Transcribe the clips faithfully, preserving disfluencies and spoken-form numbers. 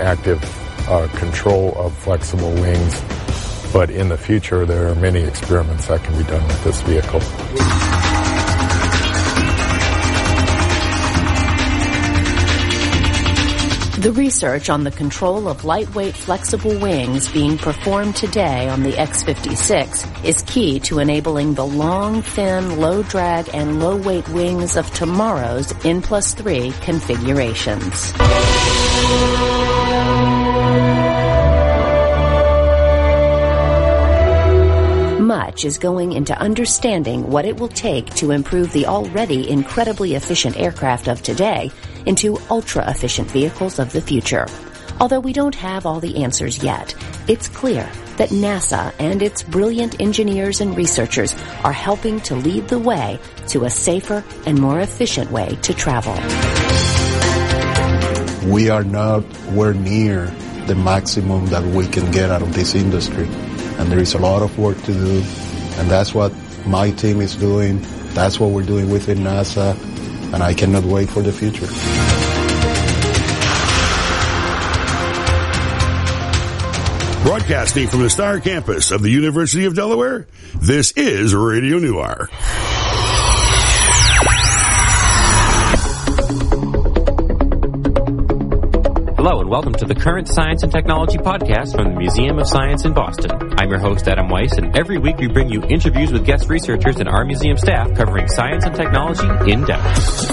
active uh, control of flexible wings. But in the future, there are many experiments that can be done with this vehicle. The research on the control of lightweight, flexible wings being performed today on the X fifty-six is key to enabling the long, thin, low-drag, and low-weight wings of tomorrow's N plus three configurations. Much is going into understanding what it will take to improve the already incredibly efficient aircraft of today into ultra-efficient vehicles of the future. Although we don't have all the answers yet, it's clear that NASA and its brilliant engineers and researchers are helping to lead the way to a safer and more efficient way to travel. We are nowhere near the maximum that we can get out of this industry. And there is a lot of work to do, and that's what my team is doing. That's what we're doing within NASA, and I cannot wait for the future. Broadcasting from the Star Campus of the University of Delaware, this is Radio Noir. Hello and welcome to the Current Science and Technology Podcast from the Museum of Science in Boston. I'm your host, Adam Weiss, and every week we bring you interviews with guest researchers and our museum staff covering science and technology in depth.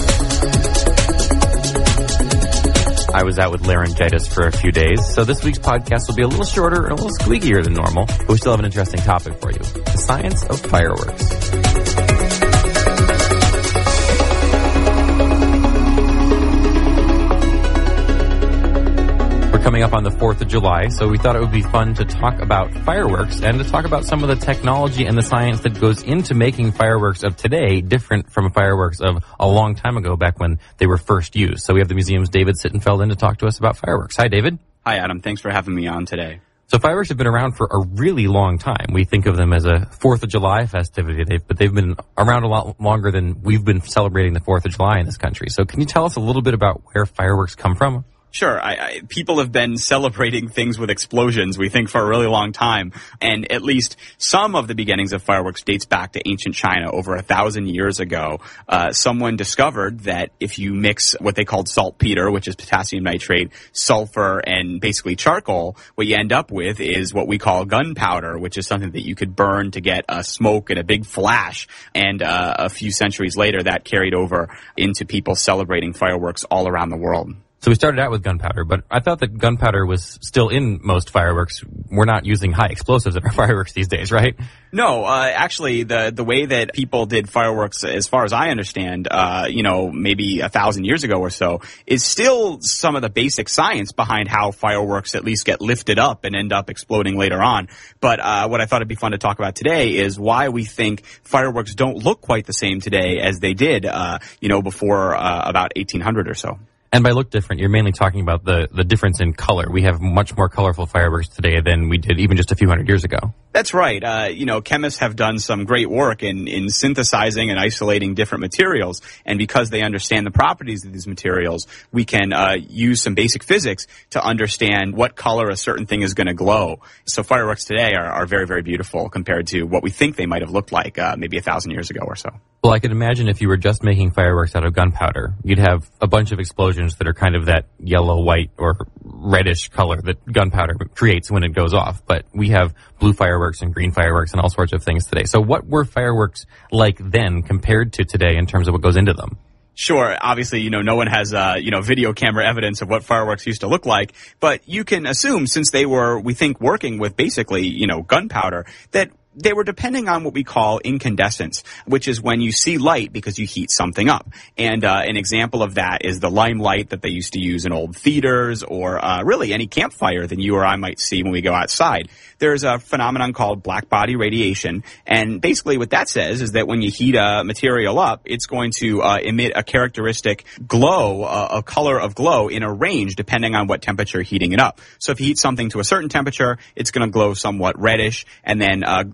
I was out with laryngitis for a few days, so this week's podcast will be a little shorter and a little squeakier than normal, but we still have an interesting topic for you: the science of fireworks. Coming up on the fourth of July, so we thought it would be fun to talk about fireworks and to talk about some of the technology and the science that goes into making fireworks of today different from fireworks of a long time ago, back when they were first used. So we have the museum's David Sittenfeld in to talk to us about fireworks. Hi, David. Hi, Adam. Thanks for having me on today. So fireworks have been around for a really long time. We think of them as a fourth of July festivity, they've, but they've been around a lot longer than we've been celebrating the fourth of July in this country. So can you tell us a little bit about where fireworks come from? Sure. I, I, people have been celebrating things with explosions, we think, for a really long time. And at least some of the beginnings of fireworks dates back to ancient China over a thousand years ago. Uh, someone discovered that if you mix what they called saltpeter, which is potassium nitrate, sulfur, and basically charcoal, what you end up with is what we call gunpowder, which is something that you could burn to get a smoke and a big flash. And uh, a few centuries later, that carried over into people celebrating fireworks all around the world. So we started out with gunpowder, but I thought that gunpowder was still in most fireworks. We're not using high explosives in our fireworks these days, right? No, uh, actually, the the way that people did fireworks, as far as I understand, uh, you know, maybe a thousand years ago or so, is still some of the basic science behind how fireworks at least get lifted up and end up exploding later on. But uh, what I thought it'd be fun to talk about today is why we think fireworks don't look quite the same today as they did, uh, you know, before uh, about eighteen hundred or so. And by look different, you're mainly talking about the, the difference in color. We have much more colorful fireworks today than we did even just a few hundred years ago. That's right. Uh, you know, chemists have done some great work in, in synthesizing and isolating different materials. And because they understand the properties of these materials, we can uh, use some basic physics to understand what color a certain thing is going to glow. So fireworks today are, are very, very beautiful compared to what we think they might have looked like uh, maybe a thousand years ago or so. Well, I could imagine if you were just making fireworks out of gunpowder, you'd have a bunch of explosions that are kind of that yellow, white, or reddish color that gunpowder creates when it goes off. But we have blue fireworks and green fireworks and all sorts of things today. So what were fireworks like then compared to today in terms of what goes into them? Sure. Obviously, you know, no one has, uh, you know, video camera evidence of what fireworks used to look like. But you can assume, since they were, we think, working with basically, you know, gunpowder, that they were depending on what we call incandescence, which is when you see light because you heat something up. And uh, an example of that is the limelight that they used to use in old theaters, or uh, really any campfire that you or I might see when we go outside. There's a phenomenon called black body radiation, and basically what that says is that when you heat a material up, it's going to uh, emit a characteristic glow, uh, a color of glow in a range depending on what temperature you're heating it up. So if you heat something to a certain temperature, it's going to glow somewhat reddish, and then uh,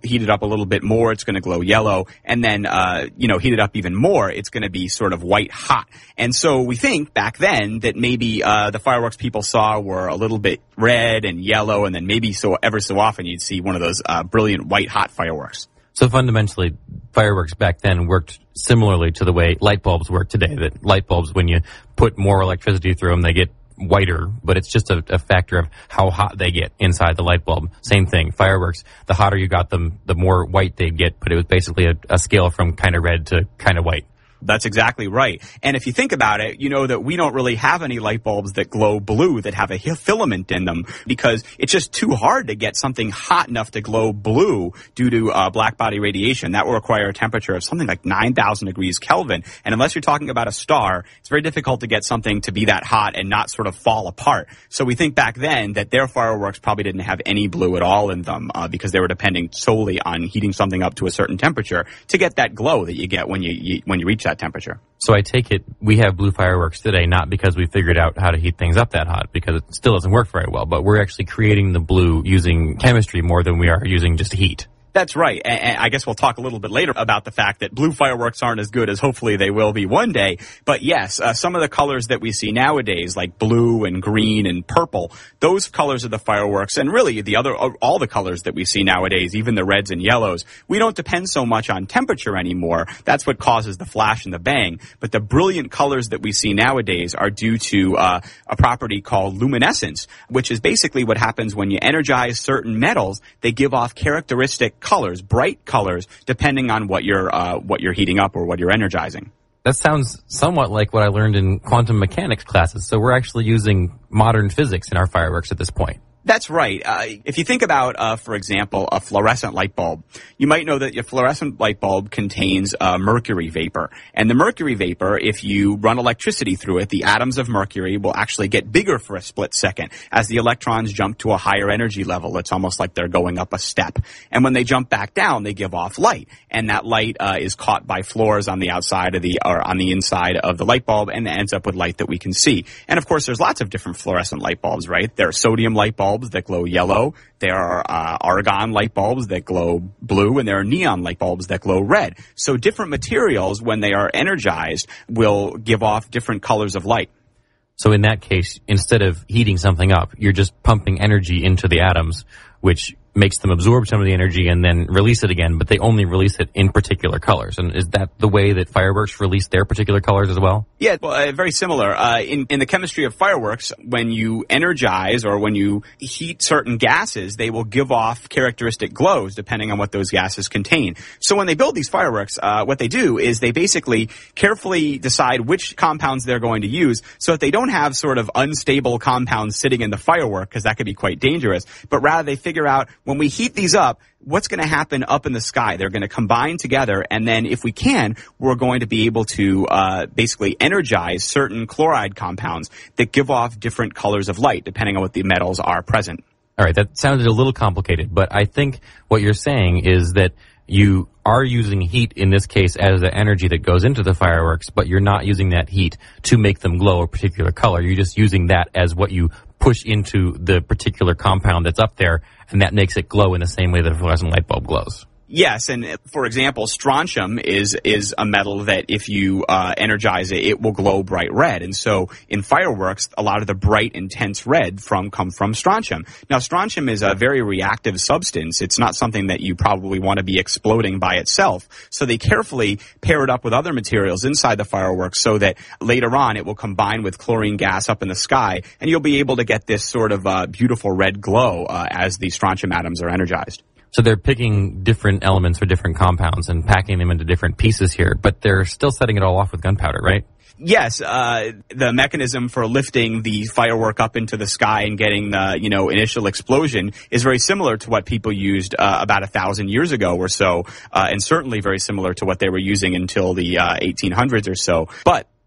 heat it up a little bit more, it's going to glow yellow. And then, uh, you know, heat it up even more, it's going to be sort of white hot. And so we think back then that maybe uh, the fireworks people saw were a little bit red and yellow, and then maybe so ever so often you'd see one of those uh, brilliant white hot fireworks. So fundamentally, fireworks back then worked similarly to the way light bulbs work today. That light bulbs, when you put more electricity through them, they get whiter, but it's just a, a factor of how hot they get inside the light bulb. Same thing. Fireworks, the hotter you got them, the more white they'd get, but it was basically a, a scale from kind of red to kind of white. That's exactly right. And if you think about it, you know that we don't really have any light bulbs that glow blue that have a filament in them because it's just too hard to get something hot enough to glow blue due to uh, black body radiation. That will require a temperature of something like nine thousand degrees Kelvin. And unless you're talking about a star, it's very difficult to get something to be that hot and not sort of fall apart. So we think back then that their fireworks probably didn't have any blue at all in them uh, because they were depending solely on heating something up to a certain temperature to get that glow that you get when you, you when you reach that temperature. So I take it we have blue fireworks today not because we figured out how to heat things up that hot, because it still doesn't work very well, but we're actually creating the blue using chemistry more than we are using just heat. That's right. And I guess we'll talk a little bit later about the fact that blue fireworks aren't as good as hopefully they will be one day. But yes, uh, some of the colors that we see nowadays, like blue and green and purple, those colors are the fireworks. And really the other, all the colors that we see nowadays, even the reds and yellows, we don't depend so much on temperature anymore. That's what causes the flash and the bang. But the brilliant colors that we see nowadays are due to uh, a property called luminescence, which is basically what happens when you energize certain metals. They give off characteristic colors, bright colors, depending on what you're uh, what you're heating up or what you're energizing. That sounds somewhat like what I learned in quantum mechanics classes. So we're actually using modern physics in our fireworks at this point. That's right. Uh, if you think about, uh, for example, a fluorescent light bulb, you might know that your fluorescent light bulb contains uh, mercury vapor. And the mercury vapor, if you run electricity through it, the atoms of mercury will actually get bigger for a split second as the electrons jump to a higher energy level. It's almost like they're going up a step. And when they jump back down, they give off light. And that light uh, is caught by fluors on the outside of the, or on the inside of the light bulb, and ends up with light that we can see. And of course, there's lots of different fluorescent light bulbs, right? There are sodium light bulbs that glow yellow. There are uh, argon light bulbs that glow blue, and there are neon light bulbs that glow red. So different materials, when they are energized, will give off different colors of light. So in that case, instead of heating something up, you're just pumping energy into the atoms, which makes them absorb some of the energy and then release it again, but they only release it in particular colors. And is that the way that fireworks release their particular colors as well? Yeah, well, uh, very similar. Uh, in, in the chemistry of fireworks, when you energize or when you heat certain gases, they will give off characteristic glows depending on what those gases contain. So when they build these fireworks, uh, what they do is they basically carefully decide which compounds they're going to use so that they don't have sort of unstable compounds sitting in the firework, because that could be quite dangerous, but rather they figure out when we heat these up, what's going to happen up in the sky? They're going to combine together, and then if we can, we're going to be able to uh, basically energize certain chloride compounds that give off different colors of light, depending on what the metals are present. All right, that sounded a little complicated, but I think what you're saying is that you are using heat in this case as the energy that goes into the fireworks, but you're not using that heat to make them glow a particular color. You're just using that as what you push into the particular compound that's up there, and that makes it glow in the same way that a fluorescent light bulb glows. Yes, and for example, strontium is is a metal that if you uh, energize it, it will glow bright red. And so in fireworks, a lot of the bright, intense red from come from strontium. Now, strontium is a very reactive substance. It's not something that you probably want to be exploding by itself. So they carefully pair it up with other materials inside the fireworks so that later on it will combine with chlorine gas up in the sky, and you'll be able to get this sort of uh, beautiful red glow uh, as the strontium atoms are energized. So they're picking different elements or different compounds and packing them into different pieces here, but they're still setting it all off with gunpowder, right? Yes, uh, the mechanism for lifting the firework up into the sky and getting the, you know, initial explosion is very similar to what people used uh, about a thousand years ago or so, uh, and certainly very similar to what they were using until the uh, eighteen hundreds or so. But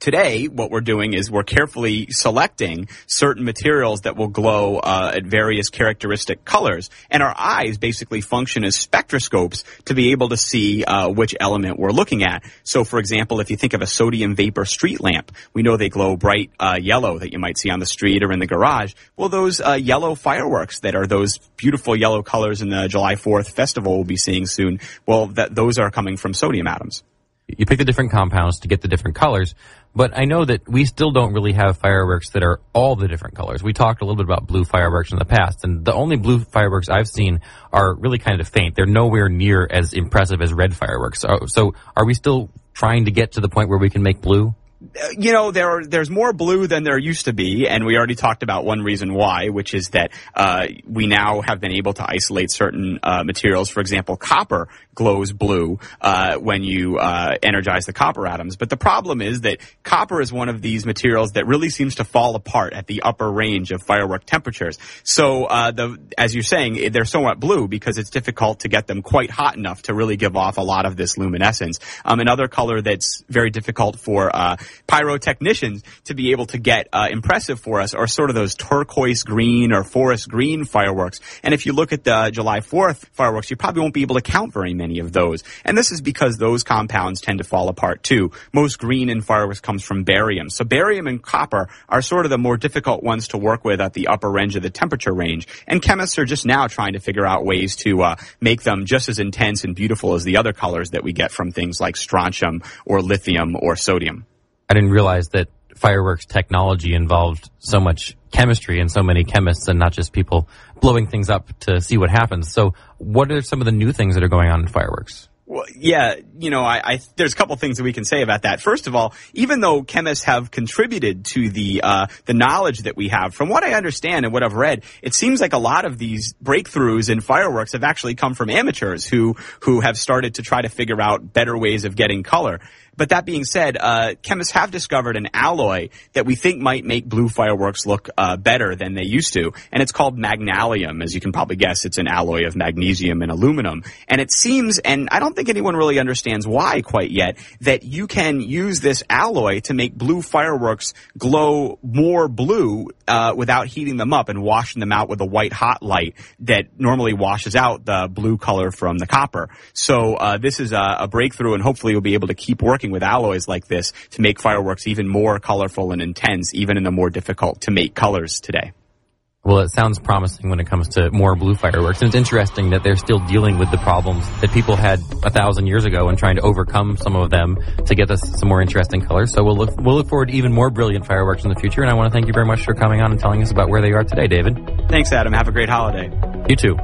today, what we're doing is we're carefully selecting certain materials that will glow uh, at various characteristic colors, and our eyes basically function as spectroscopes to be able to see uh, which element we're looking at. So, for example, if you think of a sodium vapor street lamp, we know they glow bright uh, yellow that you might see on the street or in the garage. Well, those uh, yellow fireworks that are those beautiful yellow colors in the July fourth festival we'll be seeing soon, well, that those are coming from sodium atoms. You pick the different compounds to get the different colors, but I know that we still don't really have fireworks that are all the different colors. We talked a little bit about blue fireworks in the past, and the only blue fireworks I've seen are really kind of faint. They're nowhere near as impressive as red fireworks. So, so are we still trying to get to the point where we can make blue? You know, there are, there's more blue than there used to be, and we already talked about one reason why, which is that uh we now have been able to isolate certain uh materials. For example, copper glows blue uh when you uh energize the copper atoms. But the problem is that copper is one of these materials that really seems to fall apart at the upper range of firework temperatures. So uh the as you're saying, they're somewhat blue because it's difficult to get them quite hot enough to really give off a lot of this luminescence. Um another color that's very difficult for uh pyrotechnicians to be able to get uh, impressive for us are sort of those turquoise green or forest green fireworks. And if you look at the July fourth fireworks, you probably won't be able to count very many of those. And this is because those compounds tend to fall apart too. Most green in fireworks comes from barium. So barium and copper are sort of the more difficult ones to work with at the upper range of the temperature range. And chemists are just now trying to figure out ways to uh, make them just as intense and beautiful as the other colors that we get from things like strontium or lithium or sodium. I didn't realize that fireworks technology involved so much chemistry and so many chemists and not just people blowing things up to see what happens. So what are some of the new things that are going on in fireworks? Well, yeah, you know, I, I there's a couple things that we can say about that. First of all, even though chemists have contributed to the uh, the knowledge that we have, from what I understand and what I've read, it seems like a lot of these breakthroughs in fireworks have actually come from amateurs who who have started to try to figure out better ways of getting color. But that being said, uh, chemists have discovered an alloy that we think might make blue fireworks look uh, better than they used to, and it's called magnalium. As you can probably guess, it's an alloy of magnesium and aluminum. And it seems, and I don't think anyone really understands why quite yet, that you can use this alloy to make blue fireworks glow more blue uh, without heating them up and washing them out with a white hot light that normally washes out the blue color from the copper. So uh, this is a, a breakthrough, and hopefully we'll be able to keep working with alloys like this to make fireworks even more colorful and intense, even in the more difficult to make colors today. Well, it sounds promising when it comes to more blue fireworks. And it's interesting that they're still dealing with the problems that people had a thousand years ago and trying to overcome some of them to get us some more interesting colors. So we'll look, we'll look forward to even more brilliant fireworks in the future. And I want to thank you very much for coming on and telling us about where they are today, David. Thanks, Adam. Have a great holiday. You too.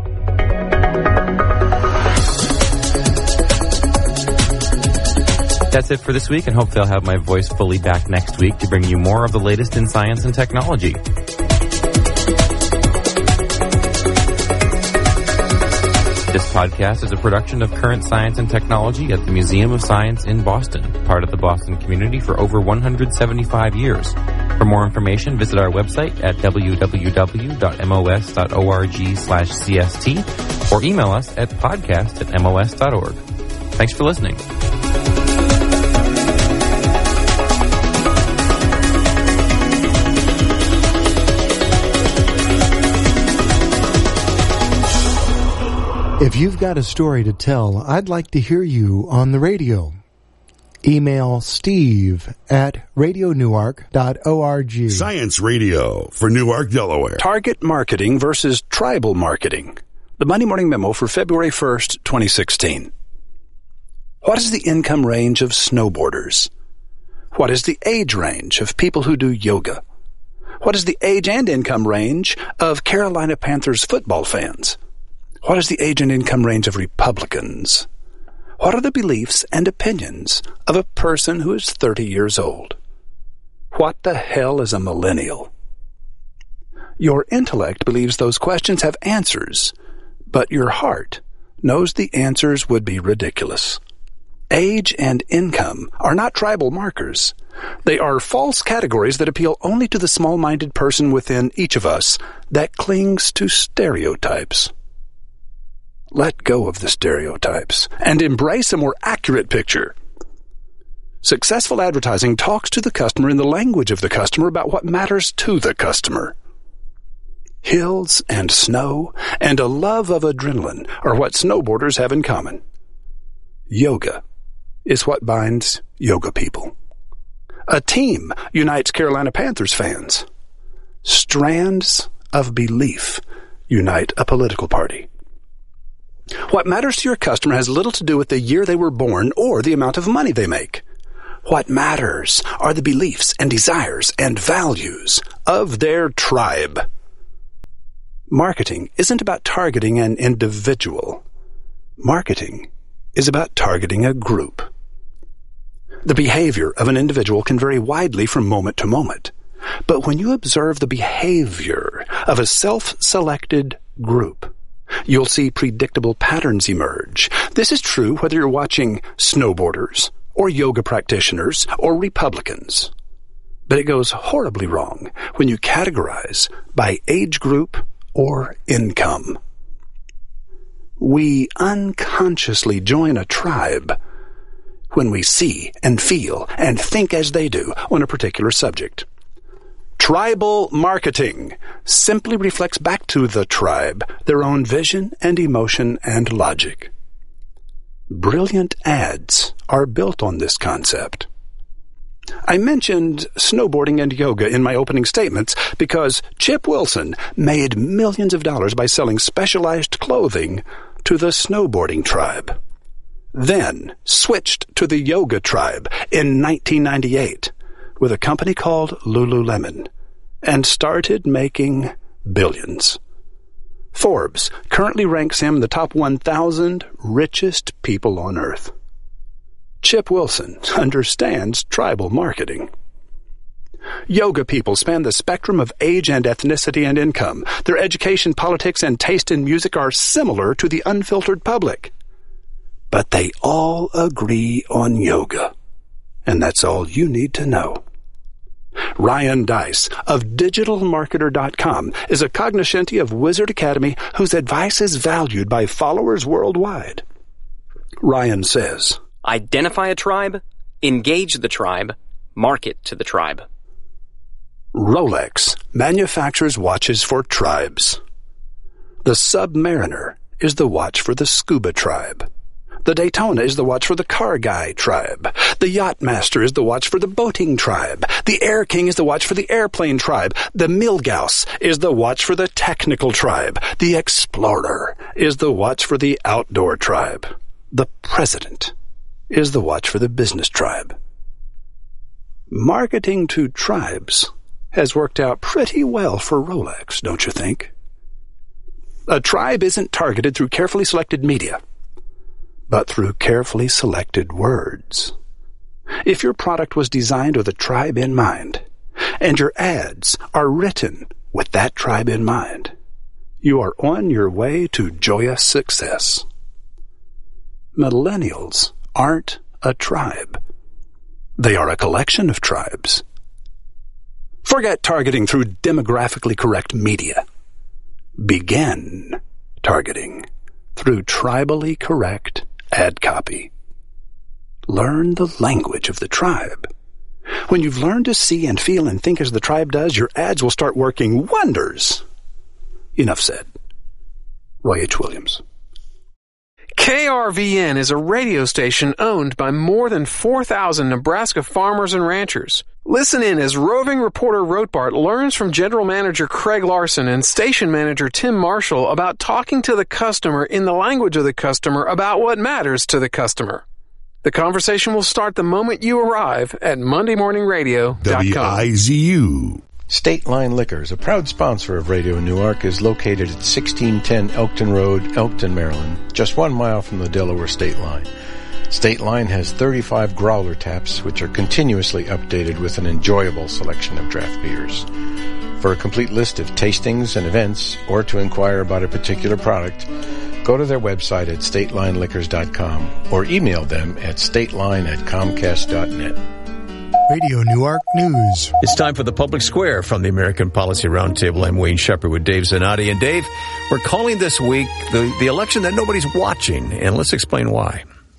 That's it for this week, and hopefully I'll have my voice fully back next week to bring you more of the latest in science and technology. This podcast is a production of Current Science and Technology at the Museum of Science in Boston, part of the Boston community for over one hundred seventy-five years. For more information, visit our website at w w w dot m o s dot org slash c s t or email us at podcast at m o s dot org. Thanks for listening. If you've got a story to tell, I'd like to hear you on the radio. Email Steve at radio newark dot org. Science Radio for Newark, Delaware. Target marketing versus tribal marketing. The Monday Morning Memo for February first, twenty sixteen. What is the income range of snowboarders? What is the age range of people who do yoga? What is the age and income range of Carolina Panthers football fans? What is the age and income range of Republicans? What are the beliefs and opinions of a person who is thirty years old? What the hell is a millennial? Your intellect believes those questions have answers, but your heart knows the answers would be ridiculous. Age and income are not tribal markers. They are false categories that appeal only to the small-minded person within each of us that clings to stereotypes. Let go of the stereotypes and embrace a more accurate picture. Successful advertising talks to the customer in the language of the customer about what matters to the customer. Hills and snow and a love of adrenaline are what snowboarders have in common. Yoga is what binds yoga people. A team unites Carolina Panthers fans. Strands of belief unite a political party. What matters to your customer has little to do with the year they were born or the amount of money they make. What matters are the beliefs and desires and values of their tribe. Marketing isn't about targeting an individual. Marketing is about targeting a group. The behavior of an individual can vary widely from moment to moment. But when you observe the behavior of a self-selected group, you'll see predictable patterns emerge. This is true whether you're watching snowboarders or yoga practitioners or Republicans. But it goes horribly wrong when you categorize by age group or income. We unconsciously join a tribe when we see and feel and think as they do on a particular subject. Tribal marketing simply reflects back to the tribe their own vision and emotion and logic. Brilliant ads are built on this concept. I mentioned snowboarding and yoga in my opening statements because Chip Wilson made millions of dollars by selling specialized clothing to the snowboarding tribe. Then switched to the yoga tribe in nineteen ninety-eight with a company called Lululemon and started making billions. Forbes currently ranks him in the top one thousand richest people on earth. Chip Wilson understands tribal marketing. Yoga people span the spectrum of age and ethnicity and income. Their education, politics, and taste in music are similar to the unfiltered public. But they all agree on yoga. And that's all you need to know. Ryan Dice of digital marketer dot com is a cognoscenti of Wizard Academy whose advice is valued by followers worldwide. Ryan says, identify a tribe, engage the tribe, market to the tribe. Rolex manufactures watches for tribes. The Submariner is the watch for the scuba tribe. The Daytona is the watch for the car guy tribe. The Yachtmaster is the watch for the boating tribe. The Air King is the watch for the airplane tribe. The Milgauss is the watch for the technical tribe. The Explorer is the watch for the outdoor tribe. The President is the watch for the business tribe. Marketing to tribes has worked out pretty well for Rolex, don't you think? A tribe isn't targeted through carefully selected media, but through carefully selected words. If your product was designed with a tribe in mind, and your ads are written with that tribe in mind, you are on your way to joyous success. Millennials aren't a tribe. They are a collection of tribes. Forget targeting through demographically correct media. Begin targeting through tribally correct ad copy. Learn the language of the tribe. When you've learned to see and feel and think as the tribe does, your ads will start working wonders. Enough said. Roy H. Williams. K R V N is a radio station owned by more than four thousand Nebraska farmers and ranchers. Listen in as roving reporter Rotbart learns from General Manager Craig Larson and Station Manager Tim Marshall about talking to the customer in the language of the customer about what matters to the customer. The conversation will start the moment you arrive at Monday Morning Radio dot com. W I Z U. State Line Liquors, a proud sponsor of Radio Newark, is located at sixteen ten Elkton Road, Elkton, Maryland, just one mile from the Delaware State Line. State Line has thirty-five growler taps, which are continuously updated with an enjoyable selection of draft beers. For a complete list of tastings and events, or to inquire about a particular product, go to their website at state line liquors dot com or email them at stateline at comcast dot net. Radio Newark News. It's time for the Public Square from the American Policy Roundtable. I'm Wayne Shepherd with Dave Zanotti. And Dave, we're calling this week the, the election that nobody's watching, and let's explain why.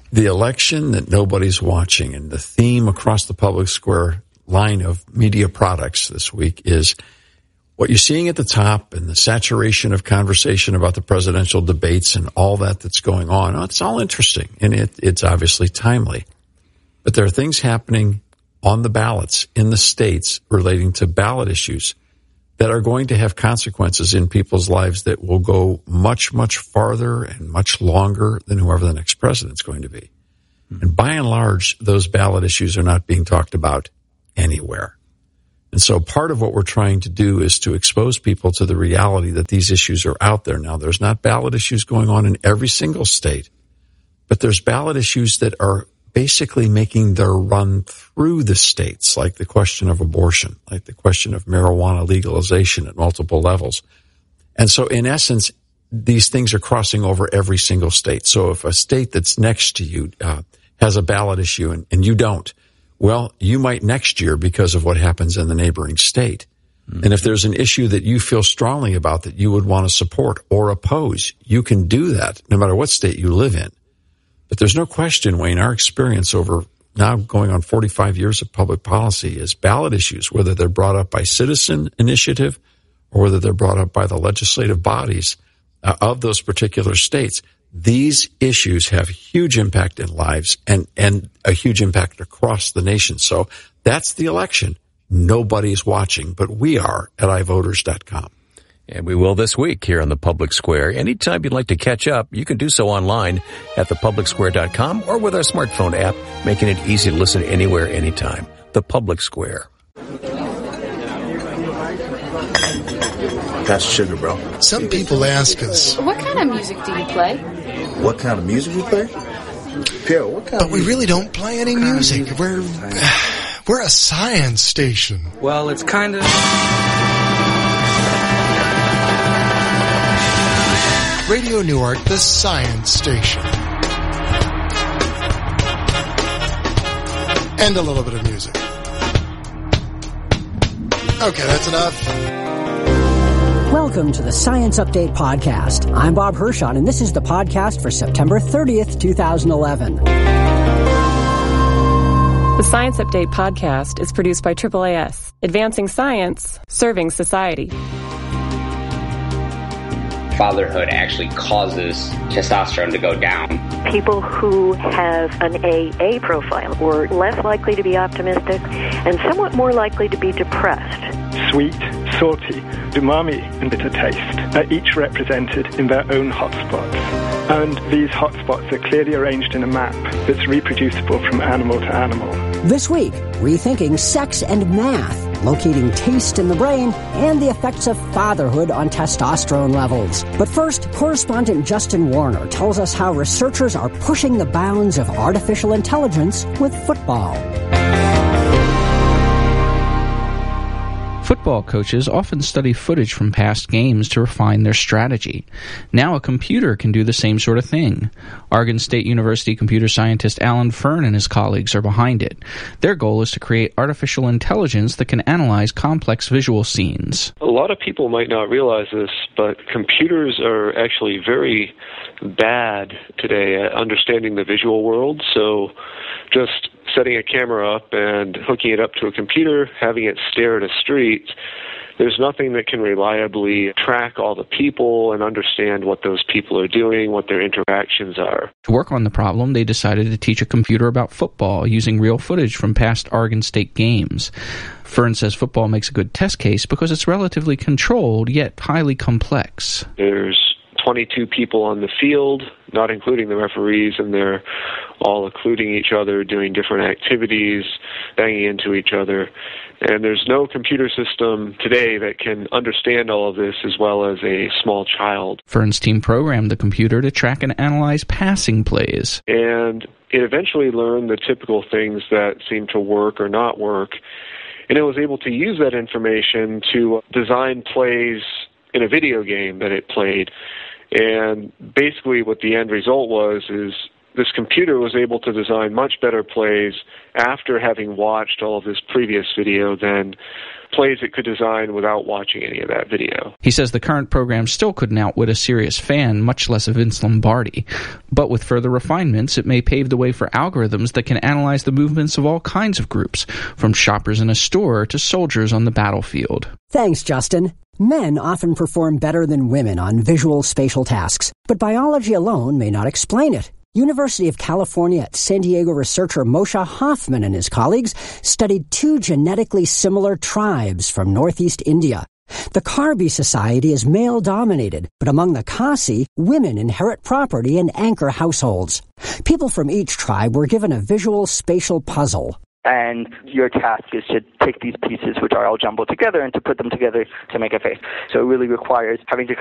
the election that nobody's watching, and the theme across the public square line of media products this week is what you're seeing at the top and the saturation of conversation about the presidential debates and all that that's going on. Oh, it's all interesting, and it, it's obviously timely. But there are things happening on the ballots in the states relating to ballot issues that are going to have consequences in people's lives that will go much, much farther and much longer than whoever the next president's going to be. Mm-hmm. And by and large, those ballot issues are not being talked about anywhere. And so part of what we're trying to do is to expose people to the reality that these issues are out there. Now, there's not ballot issues going on in every single state, but there's ballot issues that are basically making their run through the states, like the question of abortion, like the question of marijuana legalization at multiple levels. And so in essence, these things are crossing over every single state. So if a state that's next to you uh, has a ballot issue and, and you don't, well, you might next year because of what happens in the neighboring state. Mm-hmm. And if there's an issue that you feel strongly about that you would want to support or oppose, you can do that no matter what state you live in. But there's no question, Wayne, our experience over now going on forty-five years of public policy is ballot issues, whether they're brought up by citizen initiative or whether they're brought up by the legislative bodies uh, of those particular states. These issues have huge impact in lives and, and a huge impact across the nation. So that's the election. Nobody's watching, but we are at i voters dot com. And we will this week here on the Public Square. Anytime you'd like to catch up, you can do so online at the public square dot com or with our smartphone app, making it easy to listen anywhere, anytime. The Public Square. That's sugar, bro. Some people ask us, what kind of music do you play? What kind of music we play? Pierre, what kind but of we music? really don't play any music. music. We're, we're a science station. Well, it's kind of... Radio Newark, the science station. And a little bit of music. Okay, that's enough. Welcome to the Science Update Podcast. I'm Bob Hershon, and this is the podcast for September thirtieth, twenty eleven. The Science Update Podcast is produced by triple A S, advancing science, serving society. Fatherhood actually causes testosterone to go down. People who have an A A profile were less likely to be optimistic and somewhat more likely to be depressed. Sweet, salty, umami, and bitter taste are each represented in their own hotspots. And these hotspots are clearly arranged in a map that's reproducible from animal to animal. This week, rethinking sex and math, locating taste in the brain, and the effects of fatherhood on testosterone levels. But first, correspondent Justin Warner tells us how researchers are pushing the bounds of artificial intelligence with football. Football coaches often study footage from past games to refine their strategy. Now a computer can do the same sort of thing. Oregon State University computer scientist Alan Fern and his colleagues are behind it. Their goal is to create artificial intelligence that can analyze complex visual scenes. A lot of people might not realize this, but computers are actually very bad today at understanding the visual world. So just setting a camera up and hooking it up to a computer, having it stare at a street, there's nothing that can reliably track all the people and understand what those people are doing, what their interactions are. To work on the problem, they decided to teach a computer about football using real footage from past Oregon State games. Fern says football makes a good test case because it's relatively controlled, yet highly complex. There's twenty-two people on the field, not including the referees, and they're all occluding each other, doing different activities, banging into each other. And there's no computer system today that can understand all of this as well as a small child. Fern's team programmed the computer to track and analyze passing plays. And it eventually learned the typical things that seem to work or not work. And it was able to use that information to design plays in a video game that it played. And basically what the end result was is this computer was able to design much better plays after having watched all of this previous video than plays it could design without watching any of that video. He says the current program still couldn't outwit a serious fan, much less a Vince Lombardi. But with further refinements, it may pave the way for algorithms that can analyze the movements of all kinds of groups, from shoppers in a store to soldiers on the battlefield. Thanks, Justin. Men often perform better than women on visual spatial tasks, but biology alone may not explain it. University of California at San Diego researcher Moshe Hoffman and his colleagues studied two genetically similar tribes from northeast India. The Karbi society is male-dominated, but among the Khasi, women inherit property and anchor households. People from each tribe were given a visual spatial puzzle. And your task is to take these pieces, which are all jumbled together, and to put them together to make a face. So it really requires having to